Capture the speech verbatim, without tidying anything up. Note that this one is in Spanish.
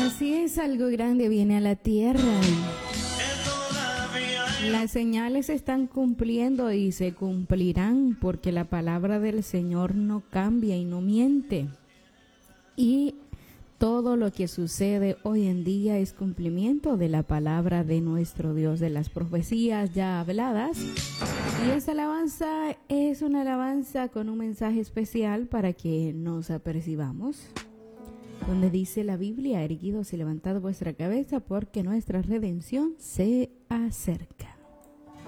Así es, algo grande viene a la tierra. Las señales se están cumpliendo y se cumplirán porque la palabra del Señor no cambia y no miente. Y todo lo que sucede hoy en día es cumplimiento de la palabra de nuestro Dios, de las profecías ya habladas. Y esta alabanza es una alabanza con un mensaje especial para que nos apercibamos, donde dice la Biblia: erguidos y levantad vuestra cabeza porque nuestra redención se acerca.